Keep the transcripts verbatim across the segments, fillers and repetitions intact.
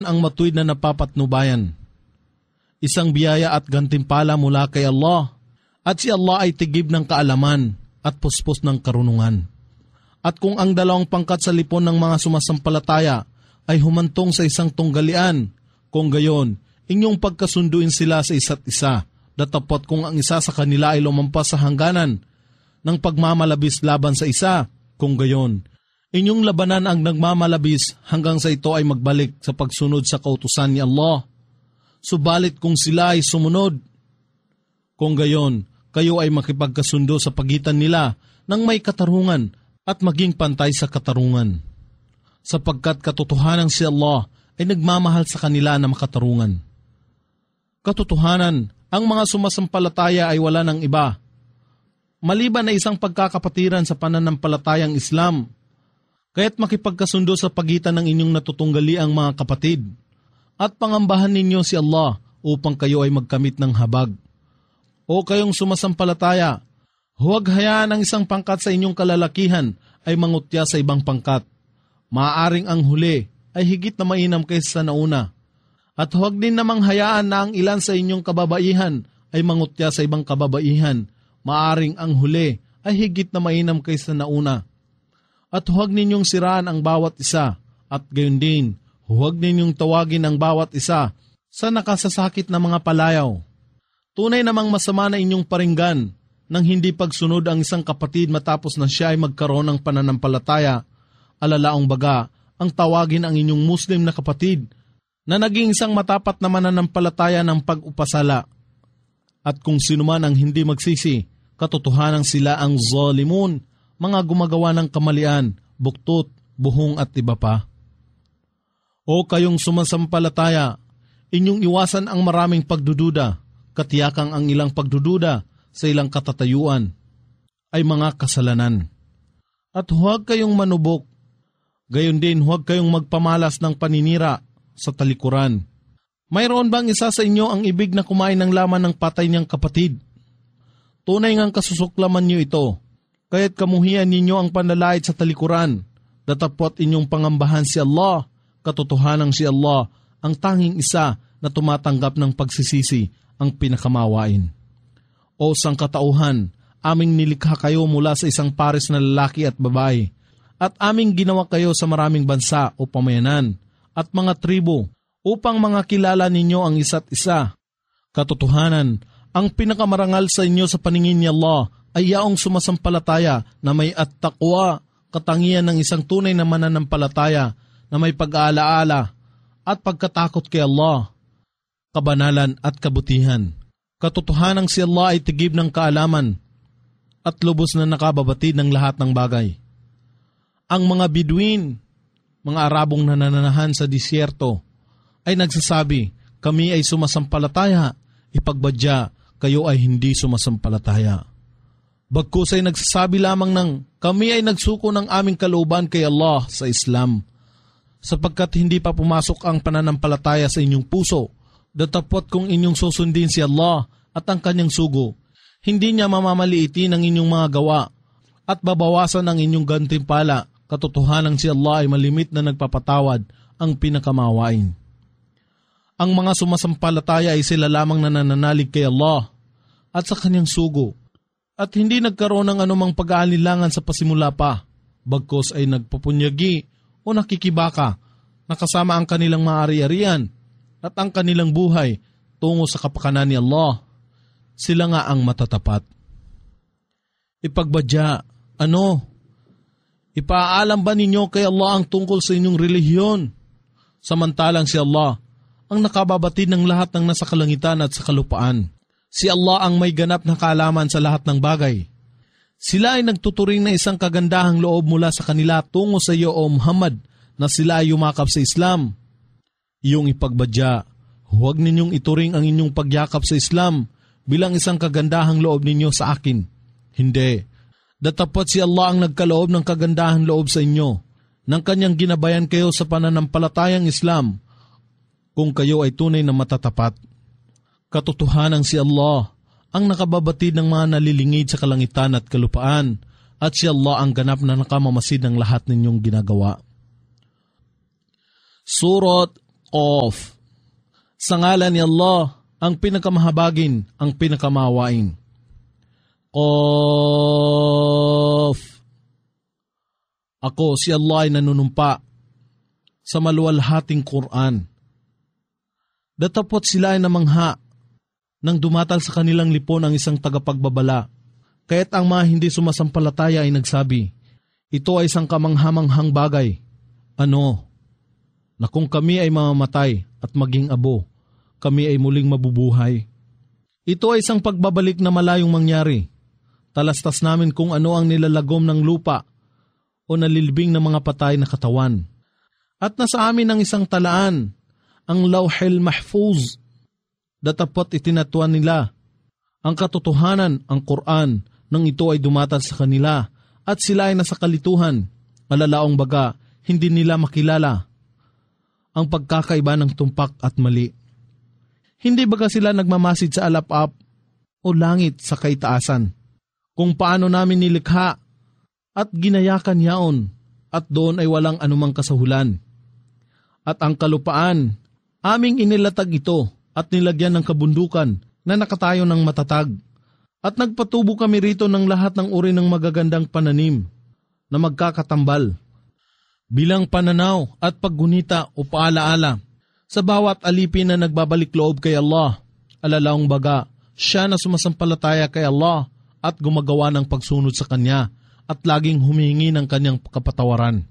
ang matuwid na napapatnubayan. Isang biyaya at gantimpala mula kay Allah, at si Allah ay tigib ng kaalaman at puspos ng karunungan. At kung ang dalawang pangkat sa lipon ng mga sumasampalataya ay humantong sa isang tunggalian, kung gayon, inyong pagkasunduin sila sa isa't isa, datapot kung ang isa sa kanila ay lumampas sa hangganan ng pagmamalabis laban sa isa, kung gayon, inyong labanan ang nagmamalabis hanggang sa ito ay magbalik sa pagsunod sa kautusan ni Allah. Subalit kung sila ay sumunod, kung gayon, kayo ay makipagkasundo sa pagitan nila ng may katarungan at maging pantay sa katarungan. Sapagkat katotohanan si Allah ay nagmamahal sa kanila na makatarungan. Katotohanan, ang mga sumasampalataya ay wala ng iba, maliban na isang pagkakapatiran sa pananampalatayang Islam, kaya't makipagkasundo sa pagitan ng inyong natutunggali ang mga kapatid, at pangambahan ninyo si Allah upang kayo ay magkamit ng habag. O kayong sumasampalataya, huwag hayaan ang isang pangkat sa inyong kalalakihan ay mangutya sa ibang pangkat. Maaaring ang huli ay higit na mainam kaysa sa nauna. At huwag din namang hayaan na ang ilan sa inyong kababaihan ay mangutya sa ibang kababaihan. Maaaring ang huli ay higit na mainam kaysa sa nauna. At huwag ninyong siraan ang bawat isa, at gayon din, huwag ninyong tawagin ang bawat isa sa nakasasakit na mga palayaw. Tunay namang masama na inyong paringgan nang hindi pagsunod ang isang kapatid matapos na siya ay magkaroon ng pananampalataya. Alalaong baga, ang tawagin ang inyong Muslim na kapatid na naging isang matapat na mananampalataya ng pag-upasala. At kung sino man ang hindi magsisi, katotohanan sila ang zalimun, mga gumagawa ng kamalian, buktot, buhong at iba pa. O kayong sumasampalataya, inyong iwasan ang maraming pagdududa, katiyakang ang ilang pagdududa sa ilang katatayuan ay mga kasalanan. At huwag kayong manubok, gayon din huwag kayong magpamalas ng paninira sa talikuran. Mayroon bang isa sa inyo ang ibig na kumain ng laman ng patay niyang kapatid? Tunay ngang kasusuklaman niyo ito, kaya't kamuhian ninyo ang panlalait sa talikuran, datapot inyong pangambahan si Allah, katotohanang si Allah, ang tanging isa na tumatanggap ng pagsisisi, ang pinakamawain. O sangkatauhan, aming nilikha kayo mula sa isang pares na lalaki at babae, at aming ginawa kayo sa maraming bansa o pamayanan, at mga tribo, upang mga kilala ninyo ang isa't isa. Katotohanan, ang pinakamarangal sa inyo sa paningin ni Allah ay yaong sumasampalataya na may at-taqwa, katangian ng isang tunay na mananampalataya na may pag-aalaala at pagkatakot kay Allah, kabanalan at kabutihan. Katotohanang si Allah ay tigib ng kaalaman at lubos na nakababatid ng lahat ng bagay. Ang mga Bidwin, mga Arabong nananahan sa disyerto, ay nagsasabi, kami ay sumasampalataya, ipagbadya, kayo ay hindi sumasampalataya. Bagkus ay nagsasabi lamang ng, kami ay nagsuko ng aming kalooban kay Allah sa Islam, sapagkat hindi pa pumasok ang pananampalataya sa inyong puso, datapot kung inyong susundin si Allah at ang kanyang sugo, hindi niya mamamaliitin ang inyong mga gawa at babawasan ang inyong gantimpala. Katotohanan si Allah ay malimit na nagpapatawad, ang pinakamawain. Ang mga sumasampalataya ay sila lamang na nananalig kay Allah at sa kanyang sugo, at hindi nagkaroon ng anumang pag-aalilangan sa pasimula pa, bagkos ay nagpapunyagi o nakikibaka, nakasama ang kanilang maari-arian at ang kanilang buhay tungo sa kapakanan ni Allah. Sila nga ang matatapat. Ipagbadya, ano? Ipaalam ba ninyo kay Allah ang tungkol sa inyong relihiyon? Samantalang si Allah ang nakababatid ng lahat ng nasa kalangitan at sa kalupaan. Si Allah ang may ganap na kaalaman sa lahat ng bagay. Sila ay nagtuturing na isang kagandahang loob mula sa kanila tungo sa iyo o Muhammad na sila ay yumakap sa Islam. Iyong ipagbadya, huwag ninyong ituring ang inyong pagyakap sa Islam bilang isang kagandahang loob ninyo sa akin. Hindi. Datapot si Allah ang nagkaloob ng kagandahang loob sa inyo, nang kanyang ginabayan kayo sa pananampalatayang Islam, kung kayo ay tunay na matatapat. Katotohanan si Allah ang nakababatid ng mga nalilingid sa kalangitan at kalupaan, at si Allah ang ganap na nakamamasid ng lahat ninyong ginagawa. Surat Qaf. Sa ngalan ni Allah, ang pinakamahabagin, ang pinakamawain. Qaf. Ako si Allah ay nanunumpa sa maluwalhating Quran. Datapot sila ay namangha nang dumatal sa kanilang lipon ang isang tagapagbabala. Kaya't ang mga hindi sumasampalataya ay nagsabi, ito ay isang kamanghamanghang bagay. Ano? Na kung kami ay mamamatay at maging abo, kami ay muling mabubuhay. Ito ay isang pagbabalik na malayong mangyari. Talastas namin kung ano ang nilalagom ng lupa o nalilibing ng mga patay na katawan. At nasa amin ang isang talaan, ang Lawhil Mahfuz. Datapot itinatuan nila ang katotohanan, ang Quran, nang ito ay dumatal sa kanila at sila ay nasa kalituhan. Malalaong baga, hindi nila makilala ang pagkakaiba ng tumpak at mali. Hindi baga sila nagmamasid sa alap-ap o langit sa kaitaasan, kung paano namin nilikha at ginayakan yaon at doon ay walang anumang kasahulan. At ang kalupaan, aming inilatag ito at nilagyan ng kabundukan na nakatayo ng matatag. At nagpatubo kami rito ng lahat ng uri ng magagandang pananim na magkakatambal, bilang pananaw at paggunita o paalaala sa bawat alipin na nagbabalik loob kay Allah. Alalaong baga, siya na sumasampalataya kay Allah at gumagawa ng pagsunod sa Kanya at laging humihingi ng Kanyang kapatawaran.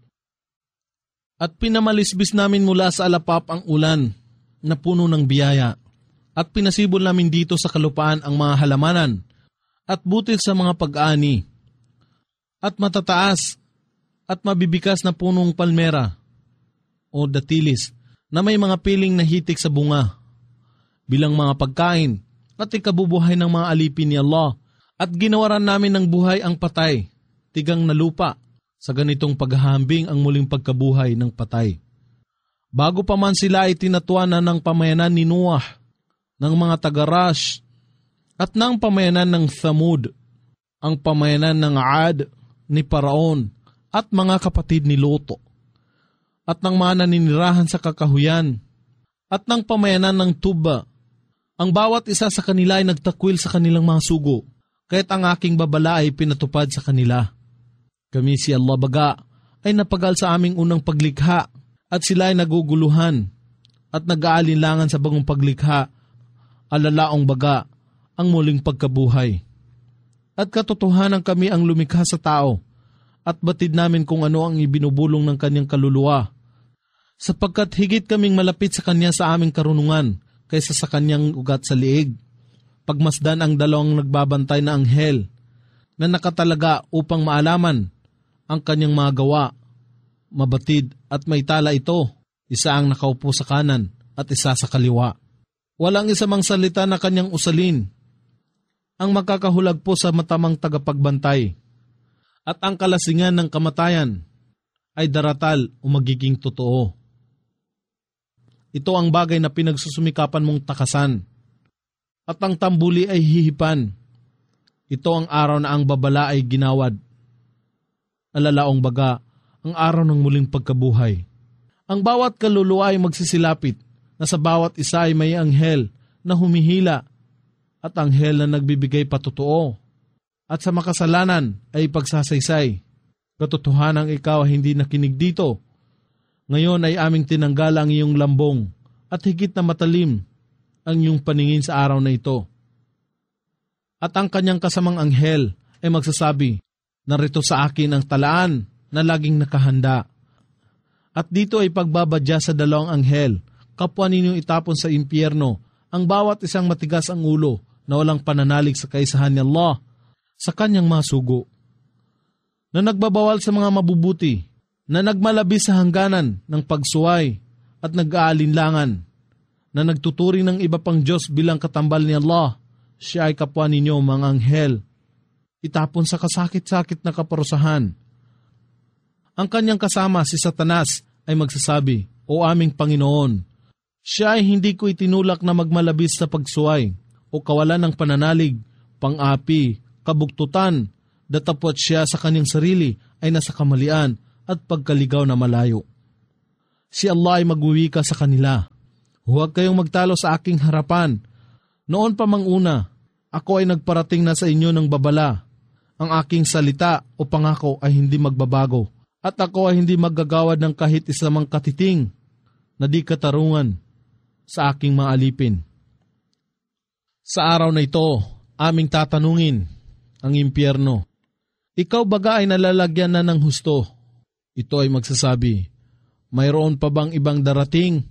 At pinamalisbis namin mula sa alapap ang ulan na puno ng biyaya at pinasibol namin dito sa kalupaan ang mga halamanan at butil sa mga pag-ani at matataas at mabibikas na punong palmera o datilis na may mga piling na hitik sa bunga bilang mga pagkain at ikabubuhay ng mga alipin ni Allah. At ginawaran namin ng buhay ang patay, tigang na lupa, sa ganitong paghahambing ang muling pagkabuhay ng patay. Bago pa man sila ay tinatuan na ng pamayanan ni Noah, ng mga taga-Rash, at ng pamayanan ng Thamud, ang pamayanan ng Ad, ni Paraon, at mga kapatid ni Loto, at ng mga naninirahan sa kakahuyan, at ng pamayanan ng Tuba. Ang bawat isa sa kanila ay nagtakwil sa kanilang mga sugo, kaya't ang aking babala ay pinatupad sa kanila. Kami si Allah baga ay napagal sa aming unang paglikha, at sila ay naguguluhan, at nag-aalinlangan sa bagong paglikha, alalaong baga ang muling pagkabuhay. At katotohanan kami ang lumikha sa tao, at batid namin kung ano ang ibinubulong ng kanyang kaluluwa, sapagkat higit kaming malapit sa kanya sa aming karunungan kaysa sa kanyang ugat sa liig. Pagmasdan ang dalawang nagbabantay na anghel na nakatalaga upang maalaman ang kanyang mga gawa, mabatid at may tala ito, isa ang nakaupo sa kanan at isa sa kaliwa. Walang isa mang salita na kanyang usalin ang makakahulag po sa matamang tagapagbantay. At ang kalasingan ng kamatayan ay daratal o magiging totoo. Ito ang bagay na pinagsusumikapan mong takasan. At ang tambuli ay hihipan. Ito ang araw na ang babala ay ginawad. Alalaong baga, ang araw ng muling pagkabuhay. Ang bawat kaluluwa ay magsisilapit na sa bawat isa ay may anghel na humihila at anghel na nagbibigay patotoo. At sa makasalanan ay pagsasaysay. Katotohanang ikaw ay hindi nakinig dito. Ngayon ay aming tinanggal ang iyong lambong at higit na matalim ang iyong paningin sa araw na ito. At ang kanyang kasamang anghel ay magsasabi, narito sa akin ang talaan na laging nakahanda. At dito ay pagbabadya sa dalawang anghel, kapwa ninyong itapon sa impyerno, ang bawat isang matigas ang ulo na walang pananalig sa kaisahan ni Allah, sa kanyang mga sugo, na nagbabawal sa mga mabubuti, na nagmalabis sa hangganan ng pagsuway at nag-aalinlangan, na nagtuturing ng iba pang Diyos bilang katambal ni Allah. Siya ay kapwa ninyo mga anghel, itapon sa kasakit-sakit na kaparusahan. Ang kanyang kasama si Satanas ay magsasabi, O aming Panginoon, siya ay hindi ko itinulak na magmalabis sa pagsuway o kawalan ng pananalig, pang-api, kabuktutan, datapot siya sa kanyang sarili ay nasa kamalian at pagkaligaw na malayo. Si Allah ay magwiwika sa kanila, huwag kayong magtalo sa aking harapan. Noon pa mang una, ako ay nagparating na sa inyo ng babala. Ang aking salita o pangako ay hindi magbabago, at ako ay hindi maggagawad ng kahit islamang katiting na di katarungan sa aking mga alipin. Sa araw na ito, aming tatanungin ang impyerno, ikaw baga ay nalalagyan na ng husto? Ito ay magsasabi, mayroon pa bang ibang darating?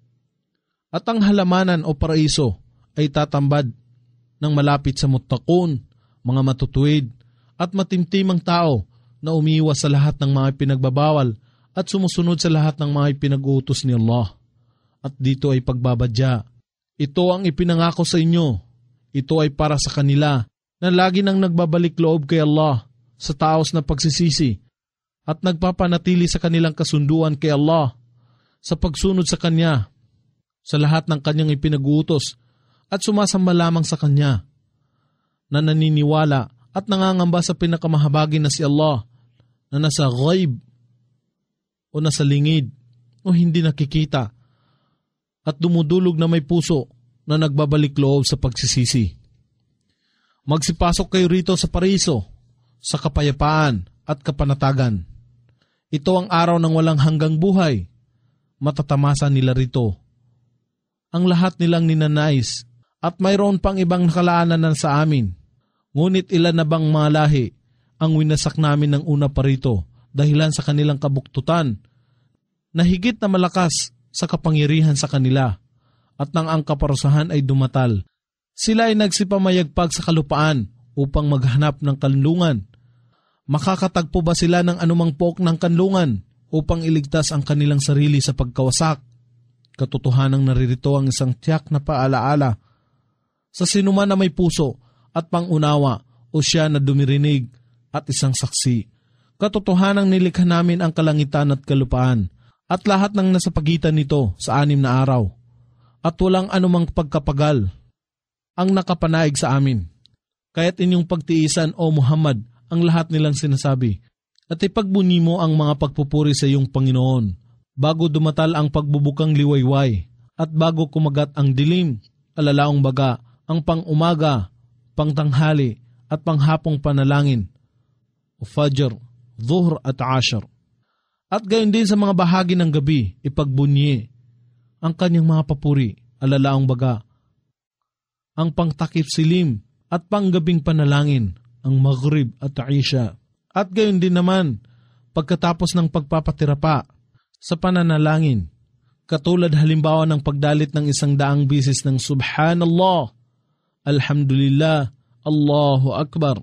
At ang halamanan o paraiso ay tatambad ng malapit sa muttaqun, mga matutuwid at matimtimang tao na umiiwas sa lahat ng mga pinagbabawal at sumusunod sa lahat ng mga pinag-uutos ni Allah. At dito ay pagbabadya. Ito ang ipinangako sa inyo. Ito ay para sa kanila na lagi nang nagbabalik loob kay Allah sa taos na pagsisisi at nagpapanatili sa kanilang kasunduan kay Allah sa pagsunod sa Kanya, sa lahat ng Kanyang ipinag-uutos at sumasamba lamang sa Kanya, na naniniwala at nangangamba sa pinakamahabagin na si Allah na nasa ghaib o nasa lingid o hindi nakikita at dumudulog na may puso na nagbabalik loob sa pagsisisi. Magsipasok kayo rito sa paraiso, sa kapayapaan at kapanatagan. Ito ang araw ng walang hanggang buhay. Matatamasa nila rito ang lahat nilang ninanais at mayroon pang ibang nakalaanan na sa amin. Ngunit ilan na bang mga lahi ang winasak namin ng una pa rito dahilan sa kanilang kabuktutan na higit na malakas sa kapangyarihan sa kanila at nang ang kaparusahan ay dumatal. Sila ay nagsipamayagpag sa kalupaan upang maghanap ng kanlungan. Makakatagpo ba sila ng anumang pook ng kanlungan upang iligtas ang kanilang sarili sa pagkawasak? Katotohanang naririto ang isang tiyak na paalaala sa sinuman na may puso at pangunawa o siya na dumirinig at isang saksi. Katotohanang nilikha namin ang kalangitan at kalupaan at lahat ng nasa pagitan nito sa anim na araw at walang anumang pagkapagal ang nakapanaig sa amin. Kaya't inyong pagtiisan o Muhammad ang lahat nilang sinasabi at ipagbuni mo ang mga pagpupuri sa iyong Panginoon bago dumatal ang pagbubukang liwayway at bago kumagat ang dilim, alalaong baga, ang pang-umaga, pangtanghali at panghapong panalangin o Fajr, Dhuhr at Ashar. At gayon din sa mga bahagi ng gabi, ipagbunyi ang kanyang mga papuri, alalaong baga, ang pangtakip silim at panggabing panalangin, ang Maghrib at Isha. At gayon din naman, pagkatapos ng pagpapatirapa sa pananalangin, katulad halimbawa ng pagdalit ng isang daang bisis ng Subhanallah, Alhamdulillah, Allahu Akbar.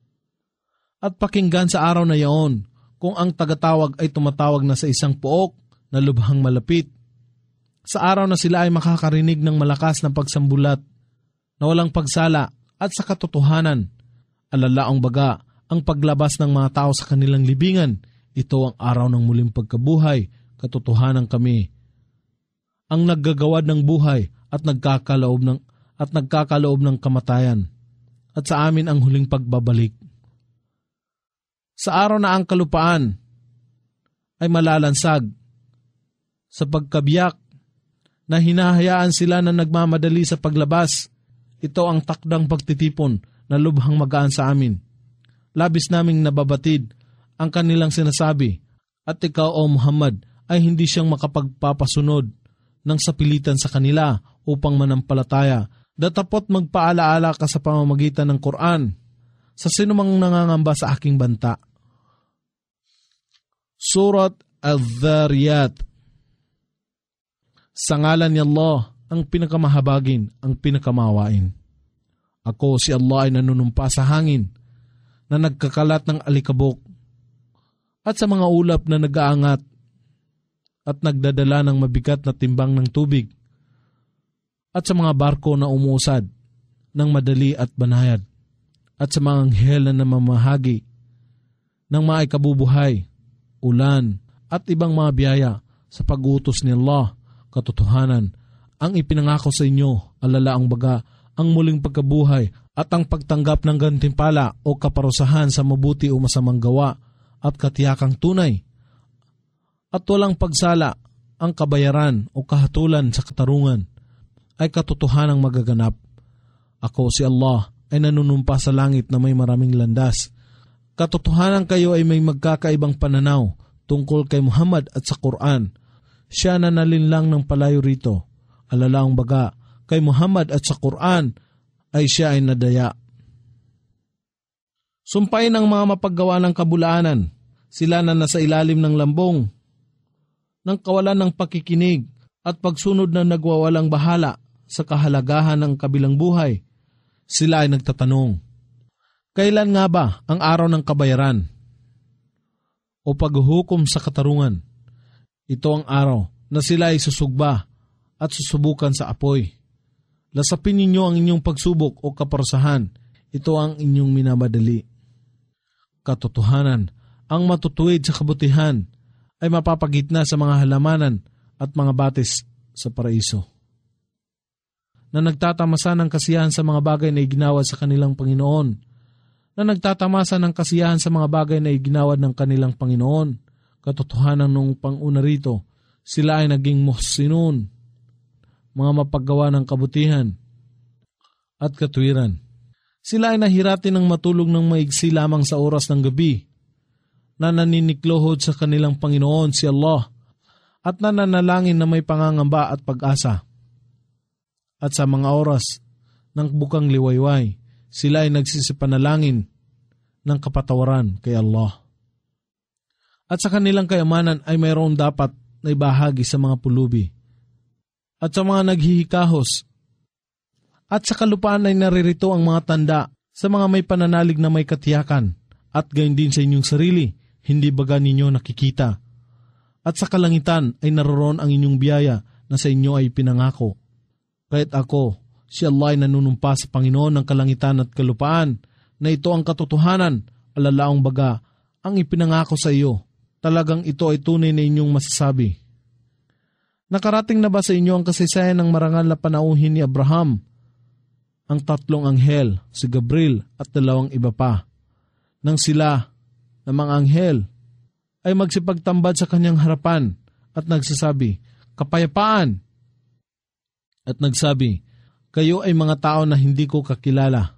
At pakinggan sa araw na yaon kung ang tagatawag ay tumatawag na sa isang pook na lubhang malapit. Sa araw na sila ay makakarinig ng malakas na pagsambulat na walang pagsala at sa katotohanan, alalaong baga ang paglabas ng mga tao sa kanilang libingan. Ito ang araw ng muling pagkabuhay, katotohanan kami ang naggagawad ng buhay at nagkakaloob ng at nagkakaloob ng kamatayan at sa amin ang huling pagbabalik. Sa araw na ang kalupaan ay malalansag sa pagkabiyak na hinahayaan sila na nagmamadali sa paglabas. Ito ang takdang pagtitipon na lubhang magaan sa amin. Labis naming nababatid ang kanilang sinasabi at ikaw o Muhammad ay hindi siyang makapagpapasunod ng sapilitan sa kanila upang manampalataya. Datapot magpaalaala ka sa pamamagitan ng Quran sa sinumang nangangamba sa aking banta. Surat Al-Dhariyat. Sa ngalan ni Allah, ang pinakamahabagin, ang pinakamawain. Ako si Allah ay nanunumpa sa hangin na nagkakalat ng alikabok at sa mga ulap na nag-aangat at nagdadala ng mabigat na timbang ng tubig at sa mga barko na umuusad ng madali at banayad at sa mga anghel na namamahagi ng mga ikabubuhay, ulan at ibang mga biyaya sa pag-utos ni Allah. Katotohanan, ang ipinangako sa inyo, alalaang baga, ang muling pagkabuhay at ang pagtanggap ng gantimpala o kaparusahan sa mabuti o masamang gawa at katiyakang tunay. At walang pagsala ang kabayaran o kahatulan sa katarungan ay katotohanang magaganap. Ako si Allah ay nanunumpa sa langit na may maraming landas. Katotohanan kayo ay may magkakaibang pananaw tungkol kay Muhammad at sa Quran. Siya na nalinlang ng palayo rito. Alalaang baga, kay Muhammad at sa Quran ay siya ay nadaya. Sumpain ang mga mapaggawa ng kabulaanan, sila na nasa ilalim ng lambong, ng kawalan ng pakikinig at pagsunod na nagwawalang bahala sa kahalagahan ng kabilang buhay. Sila ay nagtatanong, kailan nga ba ang araw ng kabayaran o paghuhukom sa katarungan? Ito ang araw na sila ay susugba at susubukan sa apoy. Lasapin ninyo ang inyong pagsubok o kaparusahan. Ito ang inyong minamadali. Katotohanan, ang matutuwid sa kabutihan ay mapapagitna sa mga halamanan at mga batis sa paraiso. Na nagtatamasa ng kasiyahan sa mga bagay na iginawad sa kanilang Panginoon. Na nagtatamasa ng kasiyahan sa mga bagay na iginawad ng kanilang Panginoon. Katotohanan nung panguna rito, sila ay naging muhsinun, mga mapaggawa ng kabutihan at katwiran. Sila ay nahirati ng matulog ng maigsi lamang sa oras ng gabi, na naniniklohod sa kanilang Panginoon si Allah at nananalangin na may pangangamba at pag-asa. At sa mga oras ng bukang liwayway, sila ay nagsisipanalangin ng kapatawaran kay Allah. At sa kanilang kayamanan ay mayroon dapat na ibahagi sa mga pulubi at sa mga naghihikahos. At sa kalupaan ay naririto ang mga tanda sa mga may pananalig na may katiyakan at gayon din sa inyong sarili, hindi baga ninyo nakikita. At sa kalangitan ay naroon ang inyong biyaya na sa inyo ay pinangako. Kaya't ako, si Allah ay nanunumpa sa Panginoon ng kalangitan at kalupaan na ito ang katotohanan, alalaong baga, ang ipinangako sa iyo. Talagang ito ay tunay na inyong masasabi. Nakarating na ba sa inyo ang kasaysayan ng marangal na panauhin ni Abraham, ang tatlong anghel, si Gabriel at dalawang iba pa, nang sila na mga anghel ay magsipagtambad sa kanyang harapan at nagsasabi, kapayapaan! At nagsabi, kayo ay mga tao na hindi ko kakilala.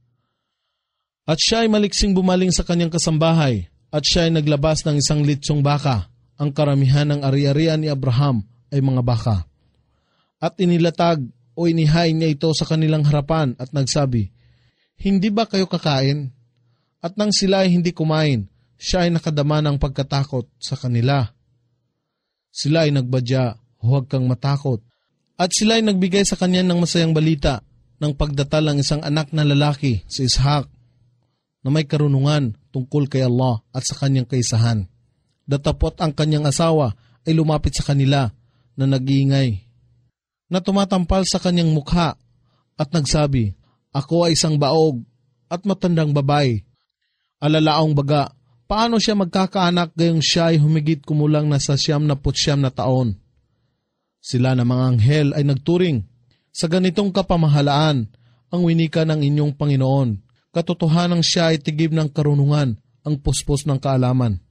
At siya ay maliksing bumaling sa kanyang kasambahay at siya ay naglabas ng isang litsong baka. Ang karamihan ng ari-arian ni Abraham ay mga baka. At inilatag o inihain niya ito sa kanilang harapan at nagsabi, hindi ba kayo kakain? At nang sila ay hindi kumain, siya ay nakadama ng pagkatakot sa kanila. Sila ay nagbadya, huwag kang matakot. At sila ay nagbigay sa kanya ng masayang balita ng pagdatal ng isang anak na lalaki, si Ishaq, na may karunungan tungkol kay Allah at sa kanyang kaisahan. Datapot ang kanyang asawa ay lumapit sa kanila na nag-iingay, na tumatampal sa kanyang mukha at nagsabi, ako ay isang baog at matandang babae. Alalaong baga, paano siya magkakaanak gayong siya ay humigit kumulang na sa siyam na putsyam na taon? Sila na mga anghel ay nagturing, sa ganitong kapamahalaan ang winika ng inyong Panginoon. Katotohanang siya ay tigib ng karunungan, ang puspos ng kaalaman.